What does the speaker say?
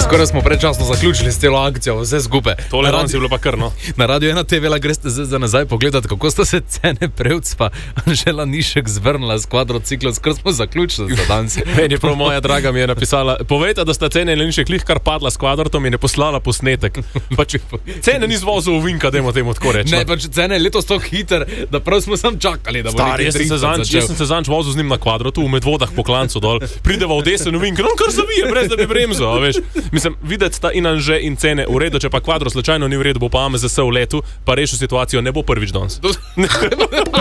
Skoraj smo predčasno zaključili s celo akcijo, vse skupaj. Tole danes je bilo pa krno. Na Radio 1 TV greste za nazaj pogledati, kako sta se Cene Prevc pa Anžela Nišek zvrnila s kvadrociklom, skoro smo zaključili za danes. Meni je prav moja draga mi je napisala, povejte, da sta Cene Nišek lih kar padla s kvadrotom in je poslala posnetek. Pač, Cene ni zvozil v vinka, dajmo temu tako reči. Ne, pač Cene je letos tako hiter, da prav smo sam čakali, da bo Stari, jaz sem se zanč vozil z njim na kvadrotu, v Medvodah po klancu dol, prideva v desen v vink, kar zavije, brez da bi bremzal, veš. Mislim, videti sta in Anže in Cene v redu, če pa kvadro slučajno ni v redu, bo pa AMZS v letu, pa rešil situacijo, ne bo prvič danes.